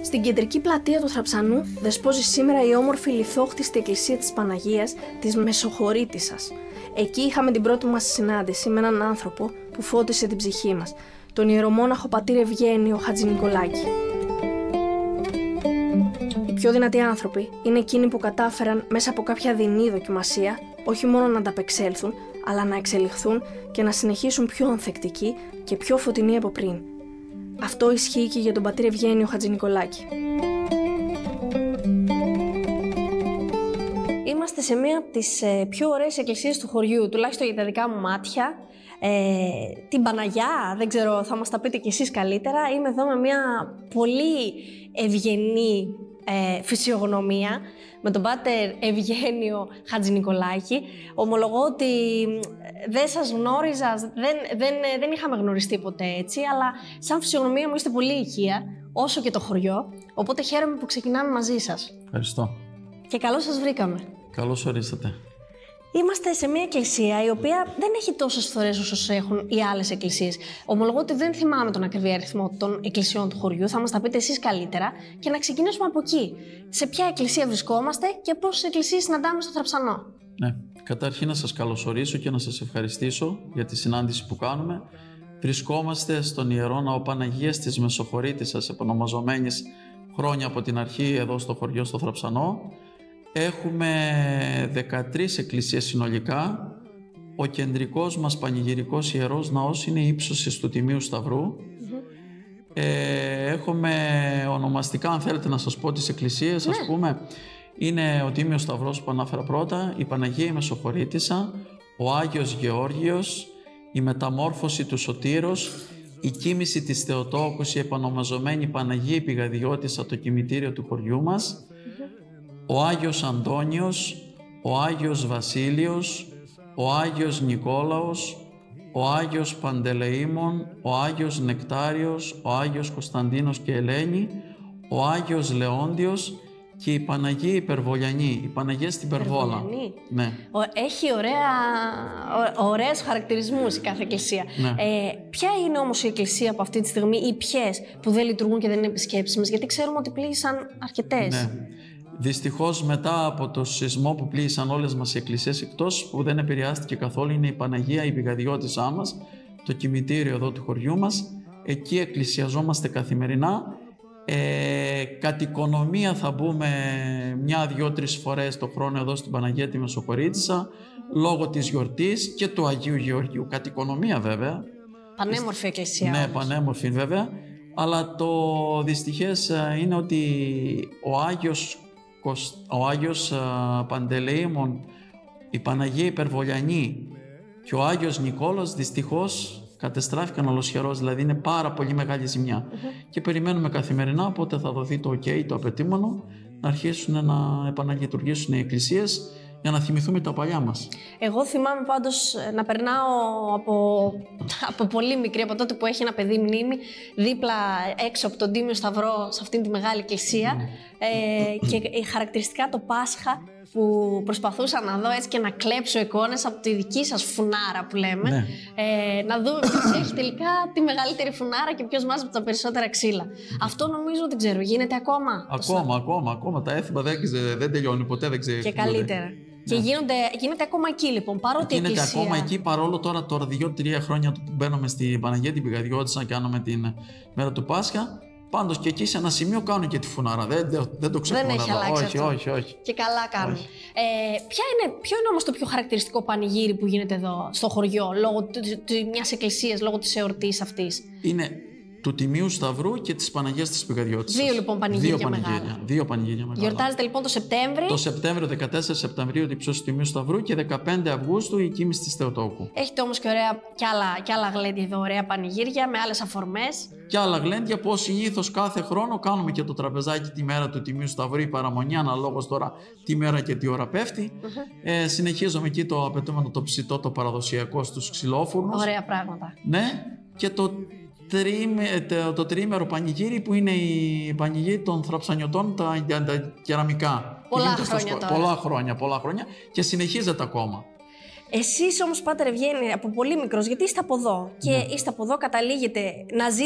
Στην κεντρική πλατεία του Θραψανού δεσπόζει σήμερα η όμορφη λιθόχτιστη εκκλησία της Παναγίας της Μεσοχωρήτισσας. Εκεί είχαμε την πρώτη μας συνάντηση με έναν άνθρωπο που φώτισε την ψυχή μας, τον ιερομόναχο πατήρ Ευγένιο Χατζηνικολάκη. Οι πιο δυνατοί άνθρωποι είναι εκείνοι που κατάφεραν μέσα από κάποια δεινή δοκιμασία όχι μόνο να ανταπεξέλθουν, αλλά να εξελιχθούν και να συνεχίσουν πιο ανθεκτικοί και πιο φωτεινοί από πριν. Αυτό ισχύει και για τον πατήρ Ευγένιο Χατζηνικολάκη. Είμαστε σε μία από τις πιο ωραίες εκκλησίες του χωριού, τουλάχιστον για τα δικά μου μάτια. Την Παναγιά, δεν ξέρω, θα μας τα πείτε κι εσείς καλύτερα. Είμαι εδώ με μία πολύ ευγενή φυσιογνωμία, με τον πάτερ Ευγένιο Χατζηνικολάκη. Ομολογώ ότι δεν σας γνώριζα, δεν είχαμε γνωριστεί ποτέ έτσι, αλλά σαν φυσιογνωμία μου είστε πολύ οικεία, όσο και το χωριό, οπότε χαίρομαι που ξεκινάμε μαζί σας. Ευχαριστώ. Και καλώς σας βρήκαμε. Καλώς ορίσατε. Είμαστε σε μια εκκλησία η οποία δεν έχει τόσες φορές όσες έχουν οι άλλες εκκλησίες. Ομολογώ ότι δεν θυμάμαι τον ακριβή αριθμό των εκκλησιών του χωριού, θα μας τα πείτε εσείς καλύτερα και να ξεκινήσουμε από εκεί. Σε ποια εκκλησία βρισκόμαστε και πόσες εκκλησίες συναντάμε στο Θραψανό? Ναι, καταρχήν να σας καλωσορίσω και να σας ευχαριστήσω για τη συνάντηση που κάνουμε. Βρισκόμαστε στον Ιερό Ναό Παναγίας της Μεσοχωρήτισσας, επωνομαζομένης χρόνια από την αρχή εδώ στο χωριό στο Θραψανό. Έχουμε 13 εκκλησίες συνολικά. Ο κεντρικός μας πανηγυρικός ιερός ναός είναι η ύψωση του Τιμίου Σταυρού. Έχουμε ονομαστικά, αν θέλετε να σας πω, τις εκκλησίες, ας πούμε, είναι ο Τίμιος Σταυρός που ανάφερα πρώτα, η Παναγία η Μεσοχωρήτισσα, ο Άγιος Γεώργιος, η Μεταμόρφωση του Σωτήρος, η Κοίμηση της Θεοτόκους, η επωνομαζομένη Παναγία Πηγαδιώτισσα, το κημητήριο του χωριού μας, ο Άγιος Αντώνιος, ο Άγιος Βασίλειος, ο Άγιος Νικόλαος, ο Άγιος Παντελεήμων, ο Άγιος Νεκτάριος, ο Άγιος Κωνσταντίνος και Ελένη, ο Άγιος Λεόντιος και η Παναγία Υπερβολιανή, η Παναγία στην Περβόλα. Ναι. Έχει ωραίους χαρακτηρισμούς η κάθε εκκλησία. Ναι. Ποια είναι όμως η εκκλησία από αυτή τη στιγμή ή ποιες που δεν λειτουργούν και δεν είναι επισκέψιμες? Γιατί ξέρουμε ότι πλήγησαν αρκετές. Ναι. Δυστυχώς μετά από το σεισμό που πλήγησαν όλες μας οι εκκλησίες, εκτός που δεν επηρεάστηκε καθόλου είναι η Παναγία η Πηγαδιώτισσά μας, το κημητήριο εδώ του χωριού μας. Εκεί εκκλησιαζόμαστε καθημερινά. Κατ' οικονομία θα μπούμε 1-2-3 φορές το χρόνο εδώ στην Παναγία τη Μεσοχωρήτισσα, λόγω της γιορτής και του Αγίου Γεωργίου. Κατ' οικονομία βέβαια. Πανέμορφη εκκλησία. Ναι, πανέμορφη βέβαια. Αλλά το δυστυχές είναι ότι ο Άγιος Παντελεήμων, η Παναγία Υπερβολιανή και ο Άγιος Νικόλαος δυστυχώς κατεστράφηκαν ολοσχερώς, δηλαδή είναι πάρα πολύ μεγάλη ζημιά. Και περιμένουμε καθημερινά πότε θα δοθεί το OK, το απαιτούμενο, να αρχίσουν να επαναλειτουργήσουν οι εκκλησίες για να θυμηθούμε τα παλιά μας. Εγώ θυμάμαι πάντως να περνάω από πολύ μικρή, από τότε που έχει ένα παιδί μνήμη, δίπλα έξω από τον Τίμιο Σταυρό σε αυτήν τη μεγάλη εκκλησία και χαρακτηριστικά το Πάσχα που προσπαθούσα να δω έτσι και να κλέψω εικόνες από τη δική σας φουνάρα που λέμε, να δούμε ποιος έχει τελικά τη μεγαλύτερη φουνάρα και ποιος μάζεψε τα περισσότερα ξύλα. Αυτό νομίζω, δεν ξέρω, γίνεται ακόμα? Ακόμα. Τα έθιμα δεν τελειώνει ποτέ, δεν ξέρω. Και καλύτερα. Και γίνεται ακόμα εκεί λοιπόν, παρότι η εκκλησία... Γίνεται ακόμα εκεί, παρόλο τώρα 2-3 χρόνια που μπαίνουμε στην Παναγία την Πηγαδιώτισσα και κάνουμε την μέρα του Πάσχα. Πάντως και εκεί σε ένα σημείο κάνουν και τη φουνάρα. Δεν το ξεχνάμε. Δεν έχει αλλάξει Όχι. Και καλά κάνουν. Ποιο είναι όμως το πιο χαρακτηριστικό πανηγύρι που γίνεται εδώ στο χωριό, λόγω μιας εκκλησίας, λόγω της εορτής αυτής? Είναι του Τιμίου Σταυρού και της Παναγίας της Πηγαδιώτισσας. Δύο λοιπόν πανηγύρια μεγάλα. Δύο πανηγύρια μεγάλα. Γιορτάζεται λοιπόν το Σεπτέμβρη. Το Σεπτέμβριο, 14 Σεπτεμβρίου την ψώση του Τιμίου Σταυρού και 15 Αυγούστου η Κοίμηση της Θεοτόκου. Έχετε όμως και κι άλλα γλέντια εδώ, ωραία πανηγύρια με άλλες αφορμές. Και άλλα γλέντια που συνήθως κάθε χρόνο κάνουμε και το τραπεζάκι τη μέρα του Τιμίου Σταυρού, η παραμονή, αναλόγως τώρα τι μέρα και τι ώρα πέφτει. Συνεχίζουμε εκεί το απαιτούμενο, το ψητό, το παραδοσιακό στους ξυλόφουρνους. Ωραία πράγματα. Ναι, και το τριήμερο πανηγύρι που είναι η πανηγύρι των θραψανιωτών, τα κεραμικά. Πολλά χρόνια και συνεχίζεται ακόμα. Εσείς όμως, πάτερ Ευγένη, από πολύ μικρός, γιατί είστε από εδώ και είστε από εδώ, καταλήγετε να ζείτε